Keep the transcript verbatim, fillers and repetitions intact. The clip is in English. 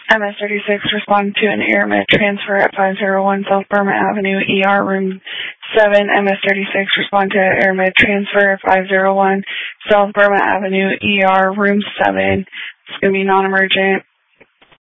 M S thirty-six, respond to an airmed transfer at five oh one South Burma Avenue, E R, room seven. M S thirty-six, respond to an airmed transfer at five oh one South Burma Avenue, E R, room seven. It's going to be non-emergent.